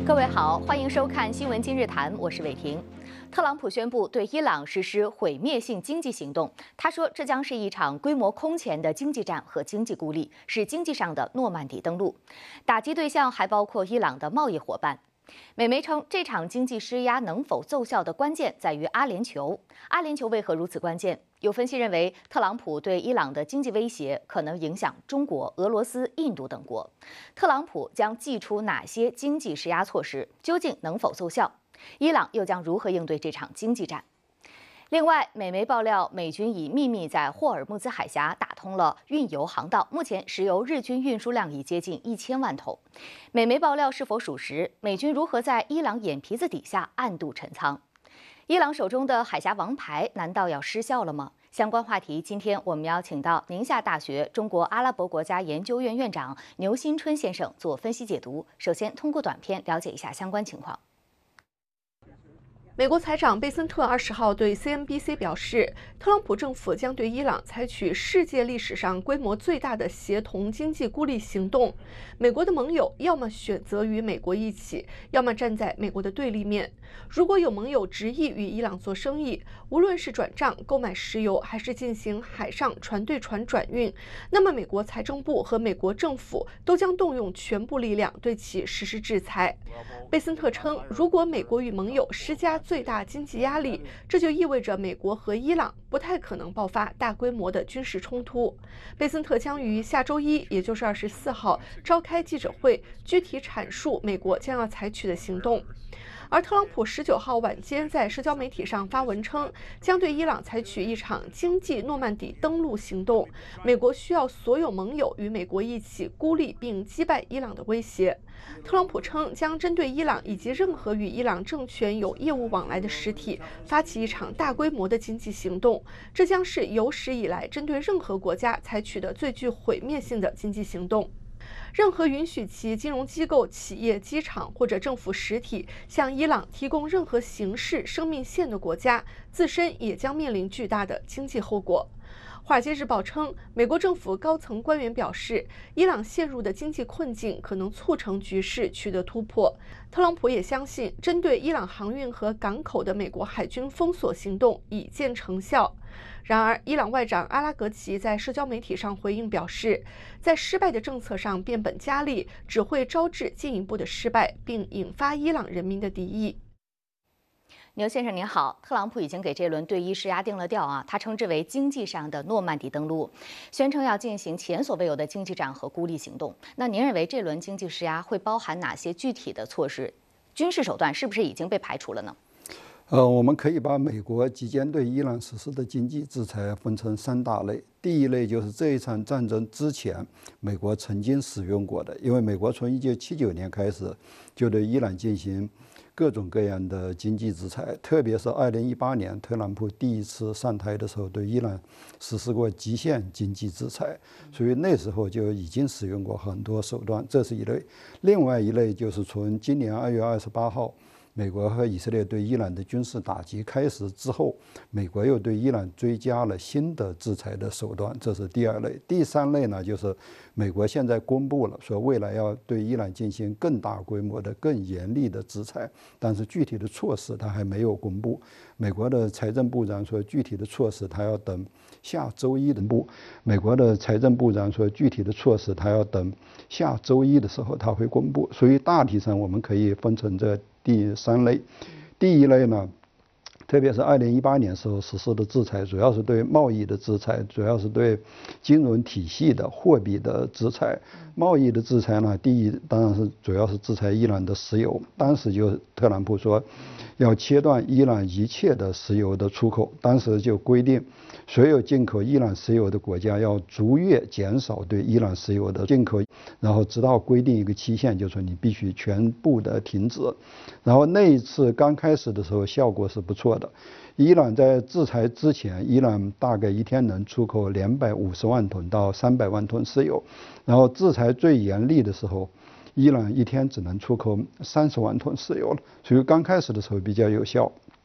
各位好，欢迎收看《新闻今日谈》，我是伟婷。特朗普宣布对伊朗实施毁灭性经济行动，他说这将是一场规模空前的经济战和经济孤立，是经济上的诺曼底登陆。打击对象还包括伊朗的贸易伙伴。美媒称，这场经济施压能否奏效的关键在于阿联酋。阿联酋为何如此关键？有分析认为，特朗普对伊朗的经济威胁可能影响中国、俄罗斯、印度等国。特朗普将祭出哪些经济施压措施？究竟能否奏效？伊朗又将如何应对这场经济战？另外，美媒爆料，美军已秘密在霍尔木兹海峡打通了运油航道，目前石油日均运输量已接近1000万桶。美媒爆料是否属实？美军如何在伊朗眼皮子底下暗度陈仓？伊朗手中的海峡王牌难道要失效了吗？相关话题，今天我们邀请到宁夏大学中国阿拉伯国家研究院院长牛新春先生做分析解读。首先，通过短片了解一下相关情况。 美国财长贝森特20号对 CNBC 表示，特朗普政府将对伊朗采取世界历史上规模最大的协同经济孤立行动。美国的盟友要么选择与美国一起，要么站在美国的对立面。如果有盟友执意与伊朗做生意，无论是转账、购买石油，还是进行海上船对船转运，那么美国财政部和美国政府都将动用全部力量对其实施制裁。贝森特称，如果美国与盟友施加最大经济压力，这就意味着美国和伊朗不太可能爆发大规模的军事冲突。贝森特将于下周一，也就是24号召开记者会，具体阐述美国将要采取的行动。而特朗普19号晚间在社交媒体上发文称，将对伊朗采取一场经济诺曼底登陆行动。美国需要所有盟友与美国一起孤立并击败伊朗的威胁。特朗普称，将针对伊朗以及任何与伊朗政权有业务往来的实体，发起一场大规模的经济行动。这将是有史以来针对任何国家采取的最具毁灭性的经济行动。任何允许其金融机构、企业、机场或者政府实体向伊朗提供任何形式生命线的国家，自身也将面临巨大的经济后果。《华尔街日报》称，美国政府高层官员表示，伊朗陷入的经济困境可能促成局势取得突破。特朗普也相信，针对伊朗航运和港口的美国海军封锁行动已见成效。然而，伊朗外长阿拉格齐在社交媒体上回应表示，在失败的政策上变本加厉，只会招致进一步的失败，并引发伊朗人民的敌意。 牛先生您好，特朗普已经给这轮对伊施压定了调啊，他称之为经济上的诺曼底登陆，宣称要进行前所未有的经济战和孤立行动。那您认为这轮经济施压会包含哪些具体的措施？军事手段是不是已经被排除了呢？ 我们可以把美国即将对伊朗实施的经济制裁分成3大类。第一类就是这一场战争之前，美国曾经使用过的，因为美国从1979年开始就对伊朗进行各种各样的经济制裁，特别是2018年特朗普第一次上台的时候，对伊朗实施过极限经济制裁，所以那时候就已经使用过很多手段，这是一类。另外一类就是从今年2月28号。美国和以色列对伊朗的军事打击开始之后，美国又对伊朗追加了新的制裁的手段，这是第2类。第3类呢，就是美国现在公布了，说未来要对伊朗进行更大规模的、更严厉的制裁，但是具体的措施它还没有公布。美国的财政部长说，具体的措施他要等下周一的公布。美国的财政部长说，具体的措施他要等下周一的时候他会公布。所以大体上我们可以分成这第3类。第1类呢，特别是2018年时候实施的制裁，主要是对贸易的制裁，主要是对金融体系的货币的制裁。贸易的制裁呢，第一当然是主要是制裁伊朗的石油，当时就特朗普说要切断伊朗一切的石油的出口，当时就规定所有进口伊朗石油的国家要逐月减少对伊朗石油的进口，然后直到规定一个期限，就说你必须全部的停止。然后那一次刚开始的时候效果是不错的，伊朗在制裁之前，伊朗大概一天能出口250万吨到300万吨石油，然后制裁最严厉的时候，伊朗一天只能出口30万吨石油了，所以刚开始的时候比较有效。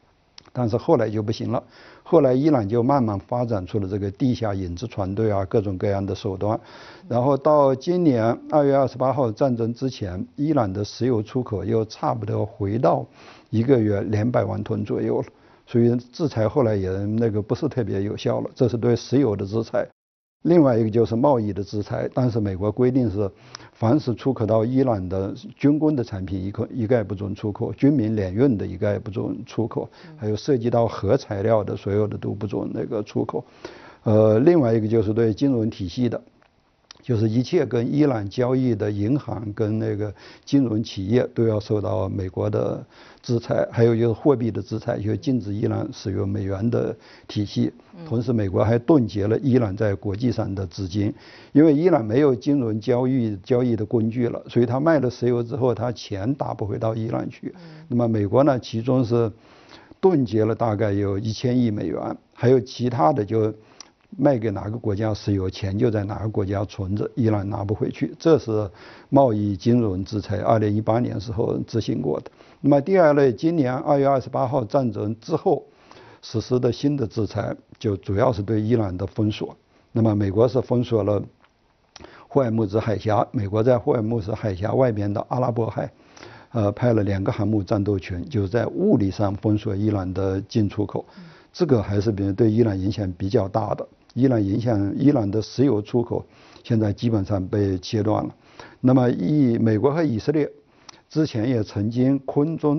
但是后来就不行了，后来伊朗就慢慢发展出了这个地下影子船队啊，各种各样的手段。然后到今年2月28号战争之前，伊朗的石油出口又差不多回到1个月200万吨左右了。所以制裁后来也不是特别有效了，这是对石油的制裁。另外一个就是贸易的制裁，但是美国规定是，凡是出口到伊朗的军工的产品一概不准出口，军民联运的一概不准出口，还有涉及到核材料的所有的都不准出口。另外一个就是对金融体系的。就是一切跟伊朗交易的银行跟金融企业都要受到美国的制裁，还有就是货币的制裁，就禁止伊朗使用美元的体系。同时，美国还冻结了伊朗在国际上的资金，因为伊朗没有金融交易的工具了，所以他卖了石油之后，他钱打不回到伊朗去。那么美国呢，其中是冻结了大概有1000亿美元，还有其他的就。卖给哪个国家石油，钱就在哪个国家存着，伊朗拿不回去。这是贸易金融制裁，2018年时候执行过的。那么第二类，今年2月28号战争之后实施的新的制裁，就主要是对伊朗的封锁。那么美国是封锁了霍尔木兹海峡，美国在霍尔木兹海峡外边的阿拉伯海，派了2个航母战斗群，就是在物理上封锁伊朗的进出口。这个还是对伊朗影响比较大的。伊朗的石油出口现在基本上被切断了。那么美国和以色列之前也曾经空中